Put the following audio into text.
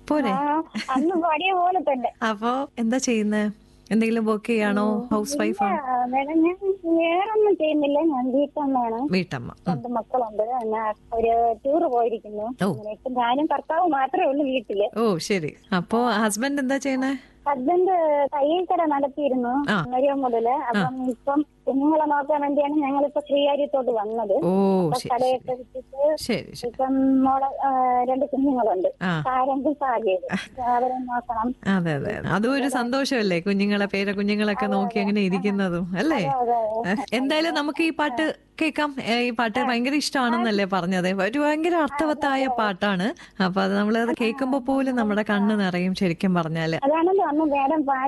പോരെ? അന്ന് പാടിയ പോലെ തന്നെ. അപ്പൊ എന്താ ചെയ്യുന്നത്? എന്തെങ്കിലും വർക്ക് ചെയ്യാണോ? ഹൗസ് ഇല്ല വൈഫാണ്? മേഡം, ഞാൻ വേറൊന്നും ചെയ്യുന്നില്ല. ഞാൻ വീട്ടമ്മയാണ്. വീട്ടമ്മ. 2 മക്കളുണ്ട്. ഞാൻ ഒരു ടൂറ് പോയിരിക്കുന്നു. ഓ അങ്ങനെ ഇപ്പൊ ഞാനും ഭർത്താവും മാത്രമേ ഉള്ളൂ വീട്ടില്. ഓ ശരി. അപ്പോ ഹസ്ബൻഡ് എന്താ ചെയ്യണേ? ഹസ്ബൻഡ് തയ്യൽ കട നടത്തിയിരുന്നു ആ അന്നേരം മുതല്. ആ അപ്പം ഇപ്പം കുഞ്ഞുങ്ങളെ നോക്കാൻ വേണ്ടിയാണ് ഞങ്ങളിപ്പോ ശ്രീകാര്യത്തോട്ട് വന്നത്. ഓ അപ്പൊ ശരി ശരി കടയൊക്കെ വിട്ടിട്ട് ശരി ശരി. ഇപ്പം മോളെ 2 കുഞ്ഞുങ്ങളുണ്ട്. ആ സാരംഗും സാഹചര്യം അവരെ നോക്കണം. അതെ അതെ. അതും ഒരു സന്തോഷമല്ലേ, കുഞ്ഞുങ്ങളെ കുഞ്ഞുങ്ങളൊക്കെ അതെ നോക്കി അതെ അങ്ങനെ ഇരിക്കുന്നതും അല്ലേ? അതെ അതെ എന്തായാലും നമുക്ക് ഈ പാട്ട് കേൾക്കാം. ഈ പാട്ട് ഭയങ്കര ഇഷ്ടമാണെന്നല്ലേ പറഞ്ഞത്? ഒരു ഭയങ്കര അർത്ഥവത്തായ പാട്ടാണ്. അപ്പൊ അത് നമ്മളത് കേൾക്കുമ്പോ പോലും നമ്മുടെ കണ്ണ് നിറയും, ശരിക്കും പറഞ്ഞാല്. അതാണല്ലോ അന്ന് മേഡം